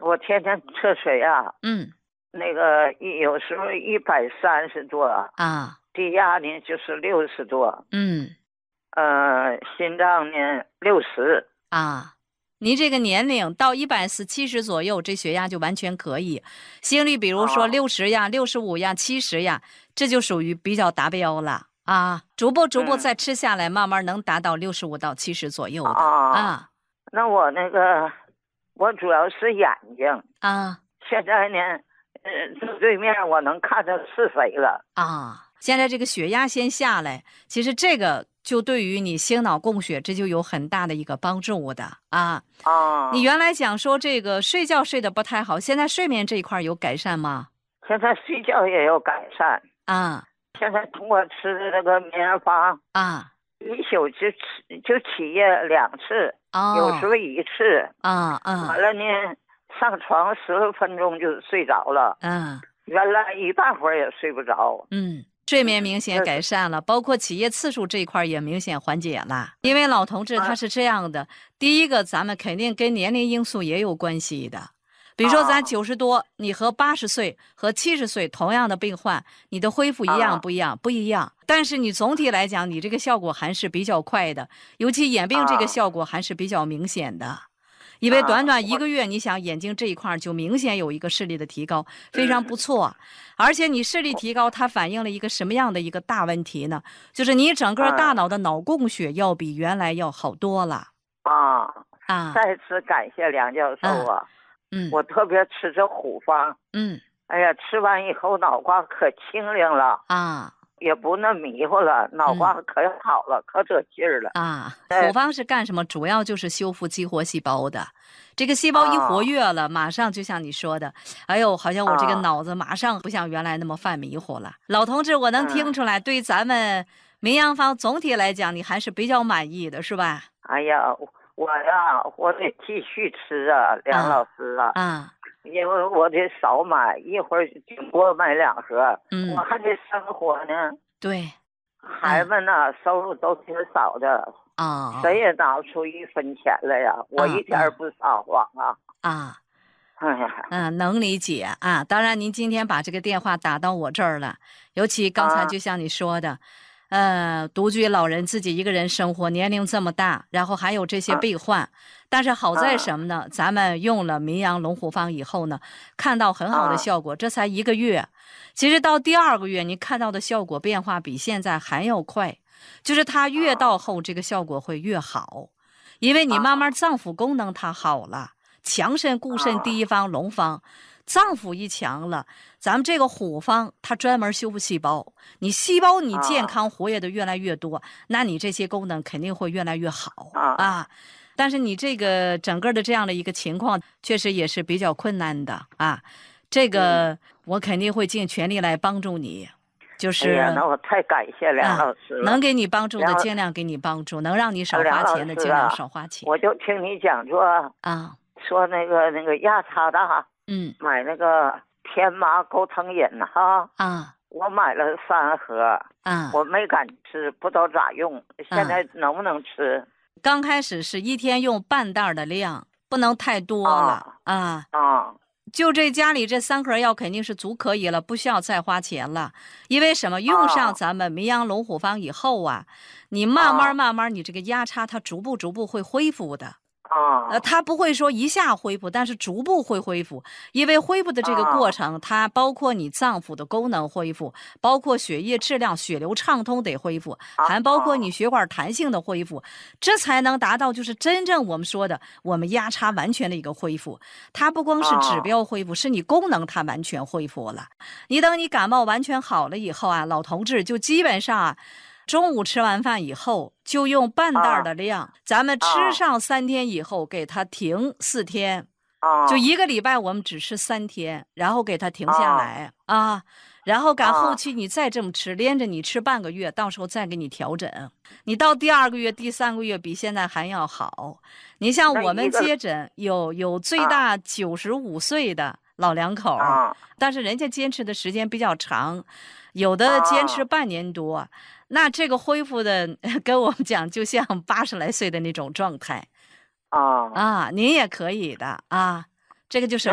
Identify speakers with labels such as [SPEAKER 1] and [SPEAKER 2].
[SPEAKER 1] 我天天测水啊，
[SPEAKER 2] 嗯
[SPEAKER 1] 那个有时候130多，
[SPEAKER 2] 啊
[SPEAKER 1] 低压呢就是60多，
[SPEAKER 2] 嗯
[SPEAKER 1] 心脏呢60。
[SPEAKER 2] 啊，您这个年龄到140、70左右，这血压就完全可以。心率比如说
[SPEAKER 1] 啊，
[SPEAKER 2] 60呀、65呀、70呀，这就属于比较达标了啊。逐步再吃下来，慢慢能达到65到70左右的
[SPEAKER 1] 啊，
[SPEAKER 2] 啊
[SPEAKER 1] 那我我主要是眼睛，
[SPEAKER 2] 啊。
[SPEAKER 1] 现在呢，正对面我能看着是谁了。
[SPEAKER 2] 啊，现在这个血压先下来，其实这个就对于你心脑供血，这就有很大的一个帮助的啊。你
[SPEAKER 1] 啊，
[SPEAKER 2] 原来讲说这个睡觉睡得不太好，现在睡眠这一块有改善吗？
[SPEAKER 1] 现在睡觉也有改善，
[SPEAKER 2] 啊
[SPEAKER 1] 现在通过吃的这个棉花方，
[SPEAKER 2] 啊
[SPEAKER 1] 一宿就起夜2次，有时
[SPEAKER 2] 哦
[SPEAKER 1] 候1次。完
[SPEAKER 2] 啊
[SPEAKER 1] 了呢，上床10分钟就睡着了，
[SPEAKER 2] 嗯
[SPEAKER 1] 原来一大会儿也睡不着。
[SPEAKER 2] 睡眠明显
[SPEAKER 1] 这
[SPEAKER 2] 改善了，包括起夜次数这一块也明显缓解了。因为老同志他是这样的，第一个咱们肯定跟年龄因素也有关系的。比如说咱90多，你和80岁和70岁同样的病患，你的恢复一样不一样？不一样。但是你总体来讲，你这个效果还是比较快的，尤其眼病这个效果还是比较明显的。因为短短1个月，你想眼睛这一块就明显有一个视力的提高，非常不错。而且你视力提高，它反映了一个什么样的一个大问题呢？就是你整个大脑的脑供血要比原来要好多了啊。
[SPEAKER 1] 再次感谢梁教授啊。我特别吃这虎方。哎呀，吃完以后脑瓜可清灵了
[SPEAKER 2] 啊。
[SPEAKER 1] 也不那迷糊了，脑瓜可好了，可得劲儿了
[SPEAKER 2] 啊。虎方是干什么？主要就是修复激活细胞的。这个细胞一活跃了，马上就像你说的，哎呦，好像我这个脑子马上不像原来那么犯迷糊了。老同志，我能听出来，对咱们名扬方总体来讲，你还是比较满意的，是吧？
[SPEAKER 1] 哎呀，我得继续吃啊，梁老师啊。因为我得少买，一会儿顶多买2盒，我还得生活呢。
[SPEAKER 2] 对，
[SPEAKER 1] 孩子们呢，收入都挺少的谁也拿不出1分钱来呀，我一点不撒谎啊。哎呀，
[SPEAKER 2] 能理解啊。当然，您今天把这个电话打到我这儿了，尤其刚才就像你说的，独居老人自己一个人生活，年龄这么大，然后还有这些病患。但是好在什么呢？咱们用了名扬龙虎方以后呢，看到很好的效果。这才1个月，其实到第2个月，你看到的效果变化比现在还要快。就是它越到后，这个效果会越好，因为你慢慢脏腑功能它好了，强肾固肾第一方龙方。脏腑一强了，咱们这个虎方它专门修复细胞，你细胞你健康活跃的越来越多，那你这些功能肯定会越来越好啊。但是你这个整个的这样的一个情况，确实也是比较困难的啊。这个我肯定会尽全力来帮助你，就是
[SPEAKER 1] 那我太感谢梁老师了。
[SPEAKER 2] 能给你帮助的尽量给你帮助，能让你少花钱的尽量少花钱。
[SPEAKER 1] 我就听你讲座说那个压差大，买那个天麻钩藤饮我买了3盒我没敢吃，不知道咋用，现在能不能吃？
[SPEAKER 2] 刚开始是1天用半袋的量，不能太多了就这家里这3盒药肯定是足可以了，不需要再花钱了。因为什么？用上咱们名扬龙虎方以后你慢慢你这个压差它逐步会恢复的。它不会说一下恢复，但是逐步会恢复。因为恢复的这个过程，它包括你脏腑的功能恢复，包括血液质量、血流畅通得恢复，还包括你血管弹性的恢复，这才能达到就是真正我们说的我们压差完全的一个恢复。它不光是指标恢复，是你功能它完全恢复了。你等你感冒完全好了以后老同志就基本上中午吃完饭以后，就用半袋的量，咱们吃上3天以后，给它停4天，就1个礼拜我们只吃3天，然后给它停下来然后赶后期你再这么吃，连着你吃半个月，到时候再给你调整。你到第2个月、第3个月比现在还要好。你像我们接诊有最大95岁的老两口，但是人家坚持的时间比较长，有的坚持半年多。那这个恢复的跟我们讲就像80来岁的那种状态您也可以的这个就是